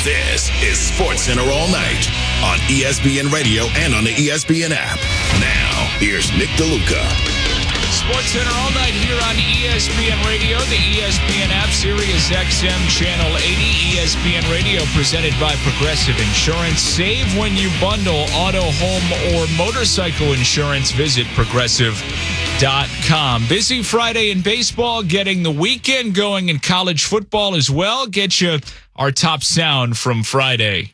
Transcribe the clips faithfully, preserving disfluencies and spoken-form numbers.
This is Sports Center All Night on E S P N Radio and on the E S P N app. Now, here's Nick DeLuca. Sports Center All Night here on E S P N Radio, the E S P N app, Sirius X M Channel eighty, E S P N Radio, presented by Progressive Insurance. Save when you bundle auto, home, or motorcycle insurance. Visit progressive dot com. Busy Friday in baseball, getting the weekend going in college football as well. Get you our top sound from Friday.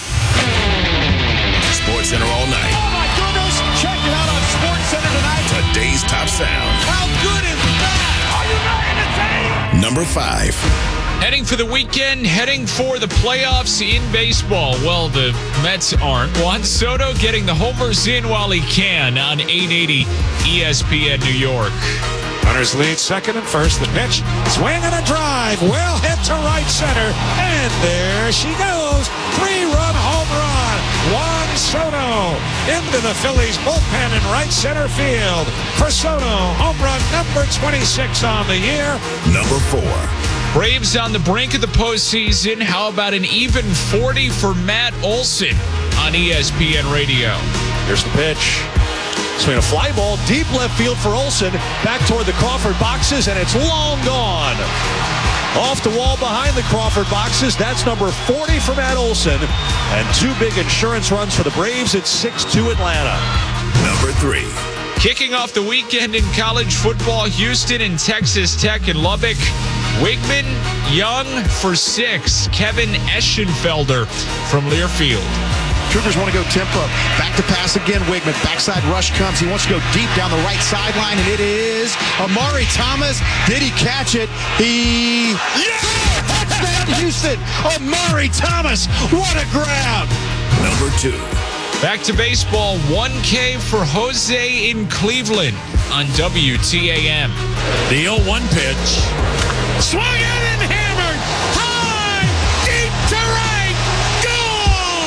Sports Center All Night. Oh, my goodness. Check it out on Sports Center tonight. Today's top sound. How good is that? Are you ready to take? Number five. Heading for the weekend, heading for the playoffs in baseball. Well, the Mets aren't. Juan Soto getting the homers in while he can on eight eighty E S P N New York. Runners lead second and first. The pitch, swing and a drive, well hit to right center, and there she goes. Three-run home run. Juan Soto into the Phillies bullpen in right center field. For Soto, home run number twenty-six on the year. Number four. Braves on the brink of the postseason. How about an even forty for Matt Olson on E S P N Radio? Here's the pitch. Swing a fly ball, deep left field for Olson. Back toward the Crawford boxes, and it's long gone. Off the wall behind the Crawford boxes. That's number forty for Matt Olson. And two big insurance runs for the Braves. It's six two Atlanta. Number three. Kicking off the weekend in college football, Houston and Texas Tech in Lubbock. Wigman, Young for six. Kevin Eschenfelder from Learfield. Cougars want to go tempo. Back to pass again. Wigman. Backside rush comes. He wants to go deep down the right sideline, and it is Amari Thomas. Did he catch it? He... Yeah! Touchdown, Houston. Amari Thomas. What a grab. Number two. Back to baseball. one K for Jose in Cleveland on W T A M. The oh one pitch. Swung in and hammered. High. Deep to right. Goal.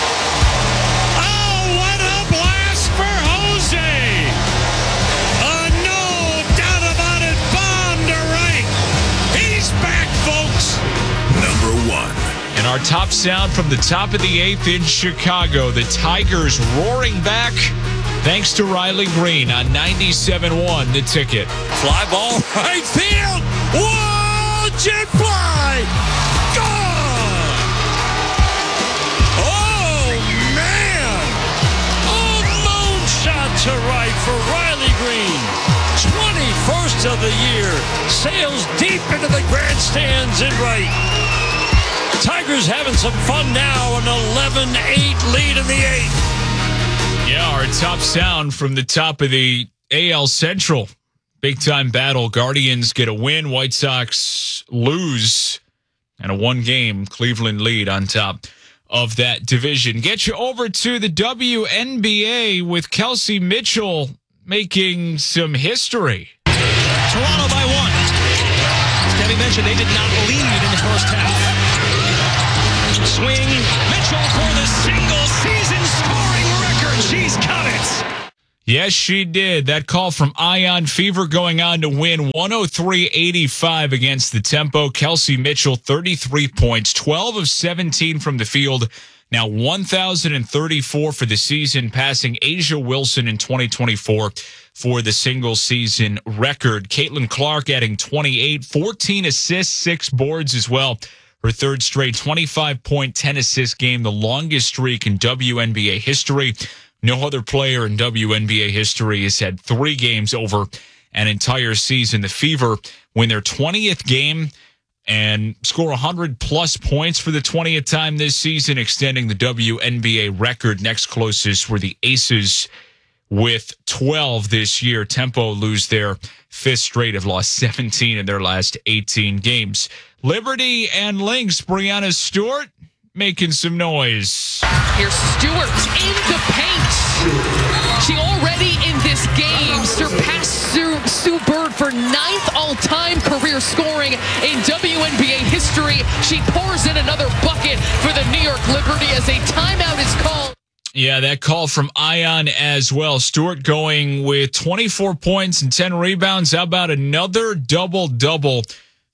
Oh, what a blast for Jose. A no doubt about it bomb to right. He's back, folks. Number one. And our top sound from the top of the eighth in Chicago. The Tigers roaring back thanks to Riley Green on ninety-seven one The Ticket. Fly ball right field. Whoa, jet fly. Gone. Oh, man. A moon shot to right for Riley Green. twenty-first of the year. Sails deep into the grandstands in right. Tigers having some fun now, an eleven eight lead in the eighth. Yeah, our top sound from the top of the A L Central. Big time battle. Guardians get a win. White Sox lose. And a one game Cleveland lead on top of that division. Get you over to the W N B A with Kelsey Mitchell making some history. Toronto by one. As Kevin mentioned, they did not lead in the first half. Swing, Mitchell for the single season scoring record. She's got it. Yes, she did. That call from Ion Fever going on to win one oh three eighty-five against the Tempo. Kelsey Mitchell, thirty-three points, twelve of seventeen from the field. Now one thousand thirty-four for the season, passing Asia Wilson in twenty twenty-four for the single season record. Caitlin Clark adding twenty-eight, fourteen assists, six boards as well. Her third straight twenty-five point, ten assist game, the longest streak in W N B A history. No other player in W N B A history has had three games over an entire season. The Fever win their twentieth game and score one hundred plus points for the twentieth time this season, extending the W N B A record. Next closest were the Aces with twelve this year. Tempo lose their fifth straight, have lost seventeen in their last eighteen games. Liberty and Lynx, Brianna Stewart making some noise. Here's Stewart in the paint. She already in this game surpassed Sue, Sue Bird for ninth all-time career scoring in W N B A history. She pours in another bucket for the New York Liberty as a timeout is called. Yeah, that call from Ion as well. Stewart going with twenty-four points and ten rebounds. How about another double-double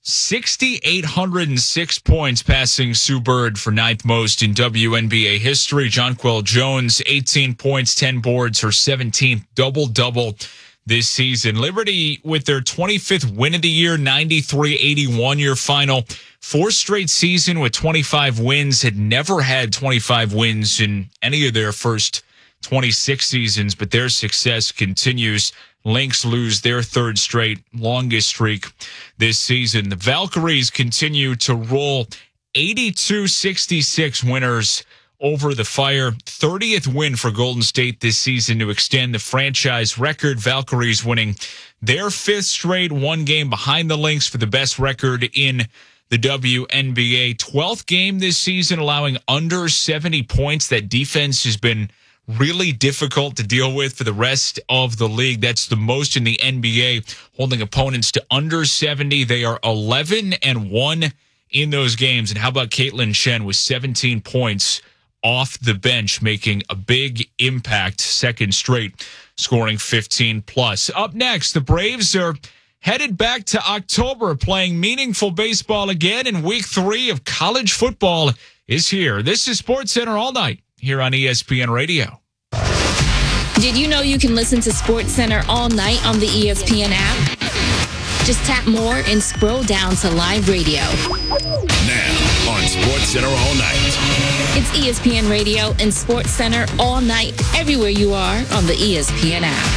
six thousand eight hundred six points, passing Sue Bird for ninth most in W N B A history. Jonquel Jones, eighteen points, ten boards, her seventeenth double-double this season. Liberty with their twenty-fifth win of the year, ninety-three eighty-one year final. Fourth straight season with twenty-five wins. Had never had twenty-five wins in any of their first twenty-six seasons, but their success continues. Lynx lose their third straight longest streak this season. The Valkyries continue to roll, eighty-two sixty-six winners over the Fire. thirtieth win for Golden State this season to extend the franchise record. Valkyries winning their fifth straight, one game behind the Lynx for the best record in the W N B A. twelfth game this season, allowing under seventy points. That defense has been really difficult to deal with for the rest of the league. That's the most in the N B A, holding opponents to under seventy. They are eleven and one in those games. And how about Caitlin Shen with seventeen points off the bench, making a big impact, second straight, scoring fifteen plus. Up next, the Braves are headed back to October, playing meaningful baseball again, and week three of college football is here. This is SportsCenter All Night here on E S P N Radio. Did you know you can listen to SportsCenter all night on the E S P N app? Just tap more and scroll down to live radio. Now on SportsCenter All Night. It's E S P N Radio and SportsCenter all night, everywhere you are on the E S P N app.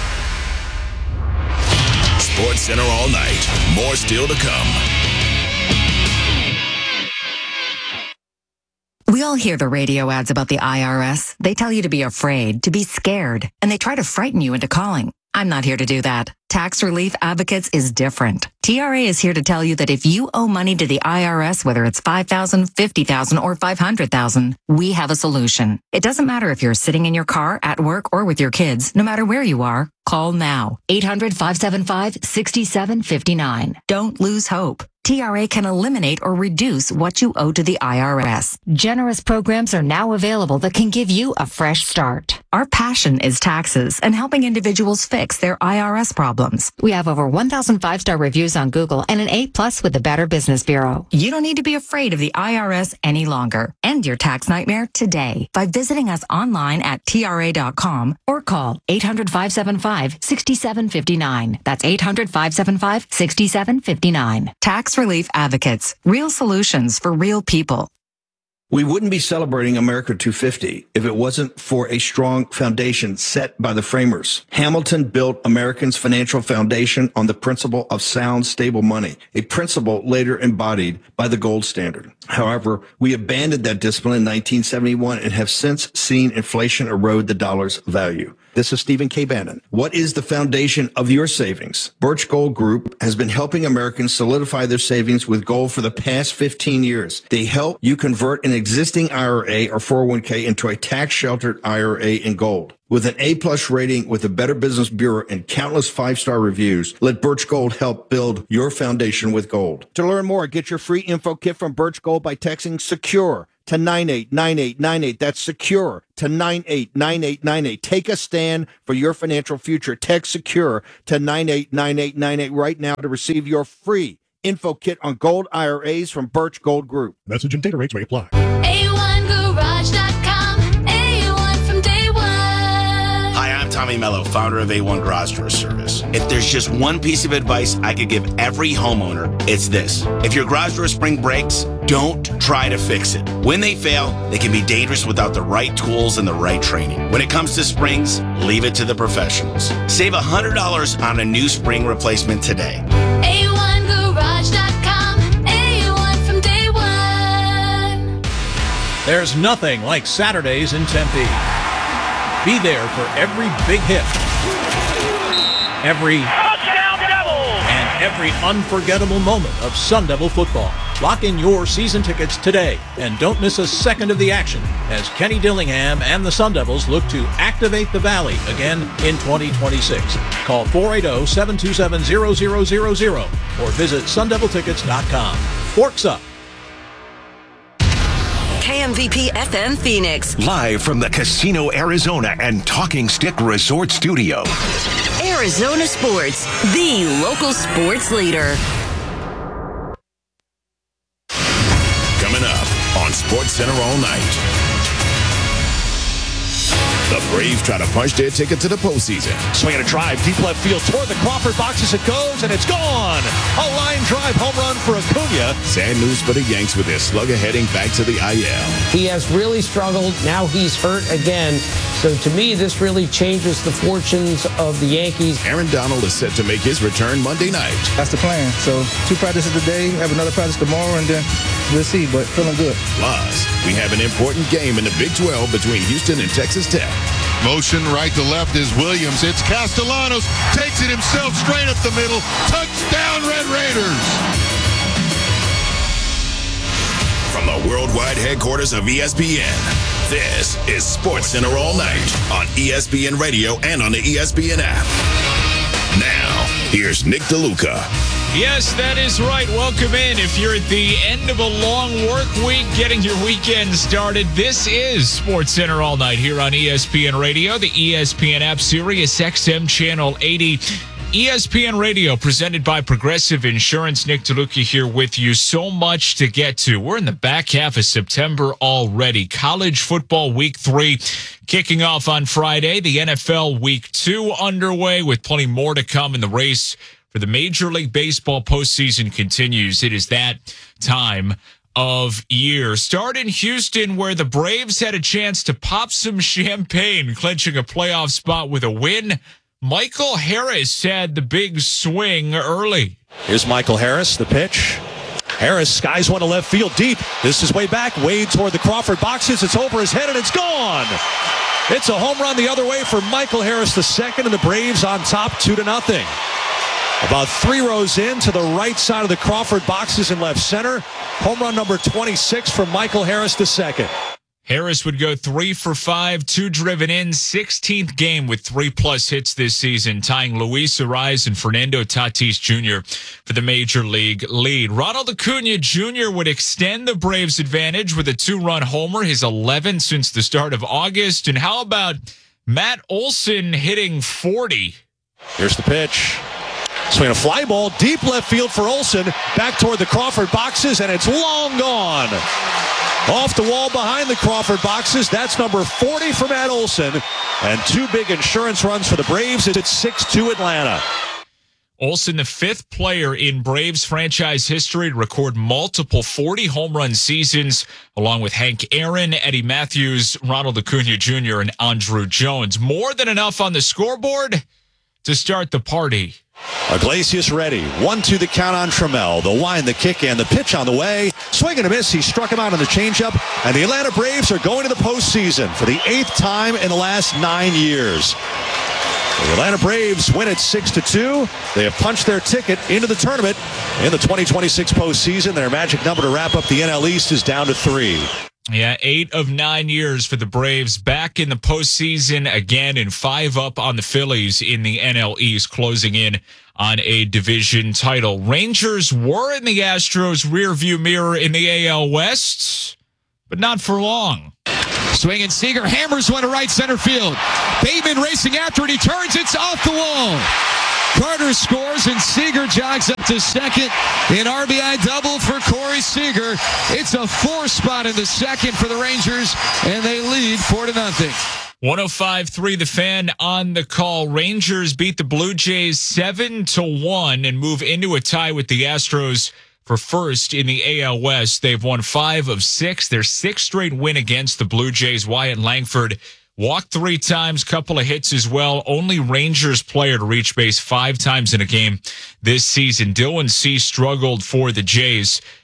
SportsCenter All Night. More still to come. We all hear the radio ads about the I R S. They tell you to be afraid, to be scared, and they try to frighten you into calling. I'm not here to do that. Tax Relief Advocates is different. T R A is here to tell you that if you owe money to the I R S, whether it's five thousand dollars, fifty thousand dollars, or five hundred thousand dollars, we have a solution. It doesn't matter if you're sitting in your car, at work, or with your kids. No matter where you are, call now. eight hundred, five seven five, six seven five nine. Don't lose hope. T R A can eliminate or reduce what you owe to the I R S. Generous programs are now available that can give you a fresh start. Our passion is taxes and helping individuals fix their I R S problems. We have over one thousand five-star reviews on Google and an A plus with the Better Business Bureau. You don't need to be afraid of the I R S any longer. End your tax nightmare today by visiting us online at T R A dot com or call eight hundred, five seven five, six seven five nine. That's eight hundred, five seven five, six seven five nine. Tax Relief Advocates. Real solutions for real people. We wouldn't be celebrating America two fifty if it wasn't for a strong foundation set by the framers. Hamilton built Americans' financial foundation on the principle of sound, stable money, a principle later embodied by the gold standard. However, we abandoned that discipline in nineteen seventy-one and have since seen inflation erode the dollar's value. This is Stephen K. Bannon. What is the foundation of your savings? Birch Gold Group has been helping Americans solidify their savings with gold for the past fifteen years. They help you convert an existing I R A or four oh one k into a tax-sheltered I R A in gold. With an A-plus rating with the Better Business Bureau and countless five-star reviews, let Birch Gold help build your foundation with gold. To learn more, get your free info kit from Birch Gold by texting SECURE to nine eight nine eight nine eight. That's SECURE to nine eight nine eight nine eight. Take a stand for your financial future. Text SECURE to nine eight nine eight nine eight right now to receive your free info kit on gold I R As from Birch Gold Group. Message and data rates may apply. A one garage dot com. A one from day one. Hi, I'm Tommy Mello, founder of A one Garage Door Service. If there's just one piece of advice I could give every homeowner, it's this. If your garage door spring breaks, don't try to fix it. When they fail, they can be dangerous without the right tools and the right training. When it comes to springs, leave it to the professionals. Save one hundred dollars on a new spring replacement today. A one garage dot com. A one from day one. There's nothing like Saturdays in Tempe. Be there for every big hit, every touchdown Devils, and every unforgettable moment of Sun Devil football. Lock in your season tickets today and don't miss a second of the action as Kenny Dillingham and the Sun Devils look to activate the Valley again in twenty twenty-six. Call four eight zero, seven two seven, zero zero zero zero or visit sun devil tickets dot com. Forks up. K M V P F M Phoenix. Live from the Casino Arizona and Talking Stick Resort Studio. Arizona Sports, the local sports leader. Center all night. The Braves try to punch their ticket to the postseason. Swinging a drive, deep left field toward the Crawford boxes it goes, and it's gone. A line drive home run for Acuna. Sad news for the Yanks with their slugger heading back to the I L. He has really struggled. Now he's hurt again. So to me, this really changes the fortunes of the Yankees. Aaron Donald is set to make his return Monday night. That's the plan. So two practices today, have another practice tomorrow, and then we'll see, but feeling good. Plus, we have an important game in the Big twelve between Houston and Texas Tech. Motion right to left is Williams. It's Castellanos. Takes it himself straight up the middle. Touchdown, Red Raiders. From the worldwide headquarters of E S P N, this is Sports Center all night on E S P N Radio and on the E S P N app. Now, here's Nick DeLuca. Yes, that is right. Welcome in. If you're at the end of a long work week, getting your weekend started, this is Sports Center all night here on E S P N Radio, the E S P N app, Sirius X M Channel eighty. E S P N Radio, presented by Progressive Insurance. Nick DeLuca here with you. So much to get to. We're in the back half of September already. College football week three kicking off on Friday. The N F L week two underway with plenty more to come in the race for the Major League Baseball postseason continues. It is that time of year. Start in Houston, where the Braves had a chance to pop some champagne, clinching a playoff spot with a win. Michael Harris had the big swing early. Here's Michael Harris, the pitch. Harris skies one to left field deep. This is way back, way toward the Crawford boxes. It's over his head, and it's gone. It's a home run the other way for Michael Harris, the second, and the Braves on top, two to nothing. About three rows in to the right side of the Crawford boxes in left center. Home run number twenty-six from Michael Harris, the second. Harris would go three for five, two driven in, sixteenth game with three-plus hits this season, tying Luis Ariz and Fernando Tatis Junior for the Major League lead. Ronald Acuna Junior would extend the Braves' advantage with a two-run homer, his eleventh since the start of August. And how about Matt Olson hitting forty? Here's the pitch. Swing a fly ball, deep left field for Olson, back toward the Crawford boxes, and it's long gone. Off the wall behind the Crawford boxes. That's number forty for Matt Olson. And two big insurance runs for the Braves. It's six two Atlanta. Olson, the fifth player in Braves franchise history to record multiple forty home run seasons, along with Hank Aaron, Eddie Matthews, Ronald Acuna Junior, and Andruw Jones. More than enough on the scoreboard to start the party. Iglesias ready. one two the count on Trammell. The line, the kick, and the pitch on the way. Swing and a miss. He struck him out on the changeup. And the Atlanta Braves are going to the postseason for the eighth time in the last nine years. The Atlanta Braves win it six to two. They have punched their ticket into the tournament in the twenty twenty-six postseason. Their magic number to wrap up the N L East is down to three. Yeah, eight of nine years for the Braves, back in the postseason again, and five up on the Phillies in the N L East, closing in on a division title. Rangers were in the Astros' rearview mirror in the A L West, but not for long. Swinging Seager hammers one to right center field. Bateman racing after it. He turns. It's off the wall. Carter scores, and Seager jogs up to second. An R B I double for Corey Seager. It's a four spot in the second for the Rangers, and they lead four to nothing. one oh five point three The Fan on the call. Rangers beat the Blue Jays seven to one and move into a tie with the Astros for first in the A L West. They've won five of six. Their sixth straight win against the Blue Jays. Wyatt Langford walked three times, couple of hits as well. Only Rangers player to reach base five times in a game this season. Dylan Cease struggled for the Jays.